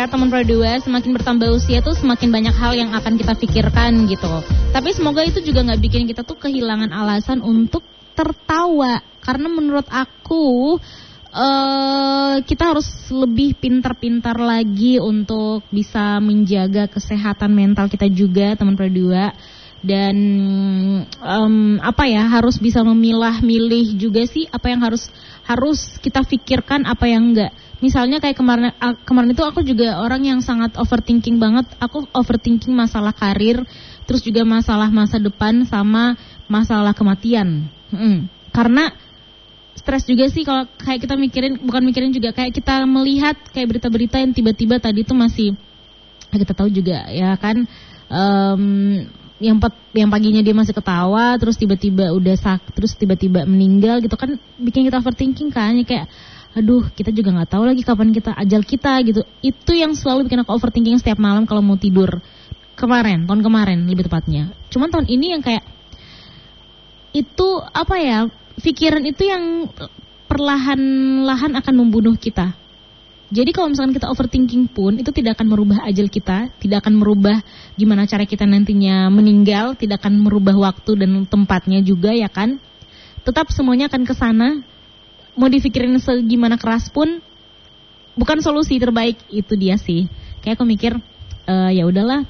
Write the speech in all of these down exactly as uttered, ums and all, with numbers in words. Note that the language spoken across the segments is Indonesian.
ya teman Pro dua, semakin bertambah usia tuh semakin banyak hal yang akan kita pikirkan gitu. Tapi semoga itu juga gak bikin kita tuh kehilangan alasan untuk tertawa. Karena menurut aku uh, kita harus lebih pintar-pintar lagi untuk bisa menjaga kesehatan mental kita juga teman Pro dua. Dan um, apa ya, harus bisa memilah-milih juga sih apa yang harus harus kita pikirkan, apa yang enggak. Misalnya kayak kemarin kemarin itu aku juga orang yang sangat overthinking banget. Aku overthinking masalah karir, terus juga masalah masa depan sama masalah kematian. Hmm. Karena stres juga sih kalau kayak kita mikirin, bukan mikirin juga, kayak kita melihat kayak berita-berita yang tiba-tiba tadi tuh masih kita tahu juga ya kan. Um, yang yang paginya dia masih ketawa, terus tiba-tiba udah sakit, terus tiba-tiba meninggal gitu kan, bikin kita overthinking kan, ya kayak aduh kita juga nggak tahu lagi kapan kita ajal kita gitu. Itu yang selalu bikin aku overthinking setiap malam kalau mau tidur. Kemarin, tahun kemarin lebih tepatnya. Cuman tahun ini yang kayak itu apa ya, pikiran itu yang perlahan-lahan akan membunuh kita. Jadi kalau misalkan kita overthinking pun itu tidak akan merubah ajal kita, tidak akan merubah gimana cara kita nantinya meninggal, tidak akan merubah waktu dan tempatnya juga ya kan. Tetap semuanya akan ke sana. Mau dipikirin segimana keras pun bukan solusi terbaik, itu dia sih. Kayak aku mikir uh, ya udahlah.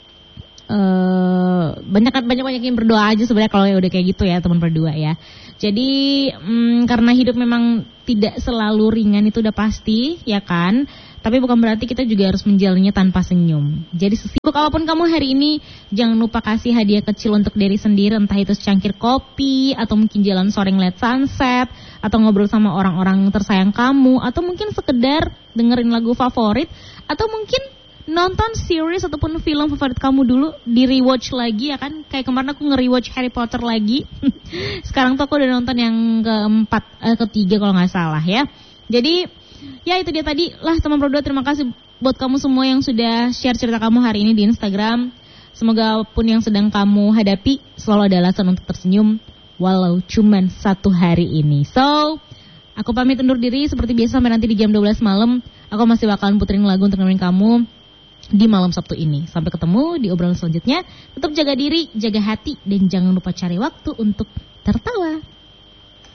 Uh, banyak banyak banyakin berdoa aja sebenarnya kalau ya udah kayak gitu ya teman berdua ya. Jadi um, karena hidup memang tidak selalu ringan, itu udah pasti ya kan. Tapi bukan berarti kita juga harus menjalannya tanpa senyum. Jadi sesibuk apapun kamu hari ini, jangan lupa kasih hadiah kecil untuk diri sendiri, entah itu secangkir kopi atau mungkin jalan sore ngeliat sunset, atau ngobrol sama orang-orang tersayang kamu, atau mungkin sekedar dengerin lagu favorit, atau mungkin nonton series ataupun film favorit kamu dulu, di rewatch lagi ya kan. Kayak kemarin aku nge-rewatch Harry Potter lagi. Sekarang tuh aku udah nonton yang keempat, eh, ketiga kalau gak salah ya. Jadi ya itu dia tadi lah teman Pro dua, terima kasih buat kamu semua yang sudah share cerita kamu hari ini di Instagram. Semoga pun yang sedang kamu hadapi selalu ada alasan untuk tersenyum walau cuman satu hari ini. So, aku pamit undur diri seperti biasa sampai nanti di jam dua belas malam. Aku masih bakalan puterin lagu untuk nemenin kamu di malam Sabtu ini. Sampai ketemu di obrolan selanjutnya. Tetap jaga diri, jaga hati, dan jangan lupa cari waktu untuk tertawa.